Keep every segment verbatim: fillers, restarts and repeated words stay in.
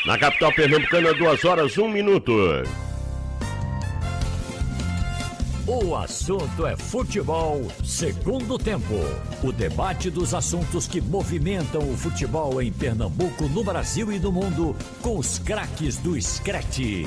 Na capital pernambucana, duas horas, um minuto. O assunto é futebol, segundo tempo. O debate dos assuntos que movimentam o futebol em Pernambuco, no Brasil e no mundo, com os craques do Screte.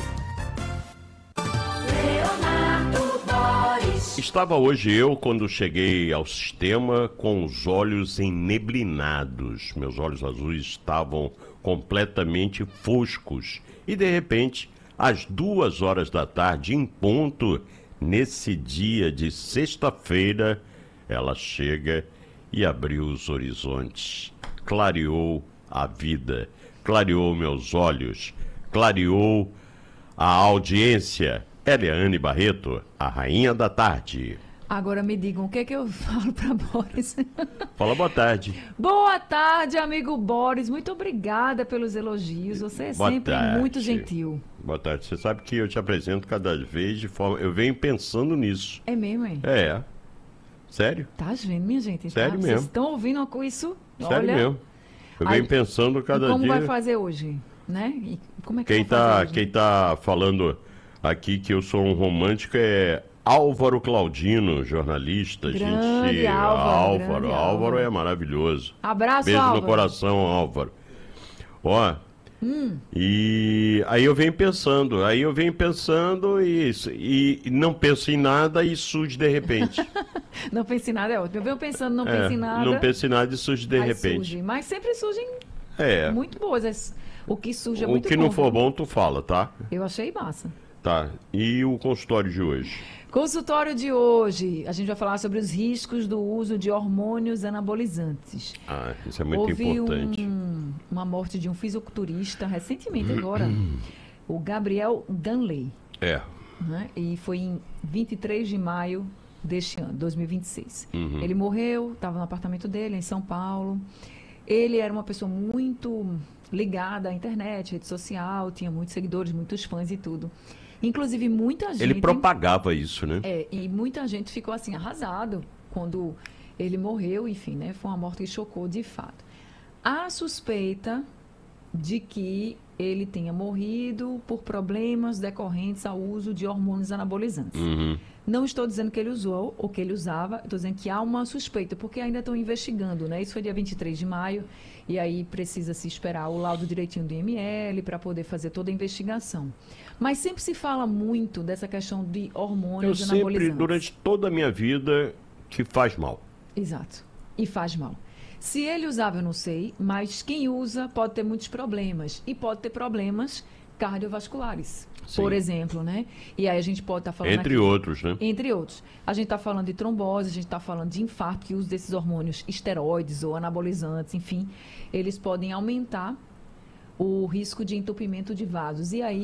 Estava hoje eu, quando cheguei ao sistema, com os olhos eneblinados. Meus olhos azuis estavam completamente foscos. E, de repente, às duas horas da tarde, em ponto, nesse dia de sexta-feira, ela chega e abriu os horizontes. Clareou a vida, clareou meus olhos, clareou a audiência. Eliane Barreto, a rainha da tarde. Agora me digam, o que é que eu falo para Boris? Fala boa tarde. Boa tarde, amigo Boris. Muito obrigada pelos elogios. Você é boa sempre tarde. muito gentil. Boa tarde. Você sabe que eu te apresento cada vez de forma... Eu venho pensando nisso. É mesmo, hein? É. Sério? Tá vendo, minha gente? Sério tá? mesmo. Vocês estão ouvindo com isso? Sério Olha... mesmo. Eu venho Aí, pensando cada como dia... Como vai fazer hoje? Né? E como é que quem, vai fazer tá, hoje? Quem tá falando aqui que eu sou um romântico é... Álvaro Claudino, jornalista, grande gente. Álvaro, Álvaro, grande Álvaro Álvaro é maravilhoso. Abraço, Beijo Álvaro. no coração, Álvaro. Ó, hum. e aí eu venho pensando, aí eu venho pensando e, e, e não penso em nada e surge de repente. Não pense em nada é ótimo. Eu venho pensando, não é, pense em nada. Não penso em nada e surge de aí repente. Surge. Mas sempre surgem é. muito boas. O que surge é o muito bom. O que não for viu? bom, tu fala, tá? Eu achei massa. Tá, e o consultório de hoje? Consultório de hoje, a gente vai falar sobre os riscos do uso de hormônios anabolizantes. Ah, isso é muito Houve importante. Um, uma morte de um fisiculturista recentemente agora, o Gabriel Danley. É. Né? E foi em vinte e três de maio deste ano, dois mil e vinte e seis. Uhum. Ele morreu, estava no apartamento dele, em São Paulo. Ele era uma pessoa muito ligada à internet, rede social, tinha muitos seguidores, muitos fãs e tudo. Inclusive, muita gente... Ele propagava isso, né? É, e muita gente ficou, assim, arrasado quando ele morreu, enfim, né? Foi uma morte que chocou de fato. Há suspeita de que ele tenha morrido por problemas decorrentes ao uso de hormônios anabolizantes. Uhum. Não estou dizendo que ele usou ou que ele usava, estou dizendo que há uma suspeita, porque ainda estão investigando, né? Isso foi dia vinte e três de maio, e aí precisa se esperar o laudo direitinho do I M L para poder fazer toda a investigação. Mas sempre se fala muito dessa questão de hormônios Eu anabolizantes. sempre, durante toda a minha vida, que faz mal. Exato. E faz mal. Se ele usava, eu não sei, mas quem usa pode ter muitos problemas. E pode ter problemas cardiovasculares, Sim. por exemplo, né? E aí a gente pode estar tá falando Entre aqui, outros, né? Entre outros. A gente está falando de trombose, a gente está falando de infarto, que o uso desses hormônios esteroides ou anabolizantes, enfim, eles podem aumentar o risco de entupimento de vasos. E aí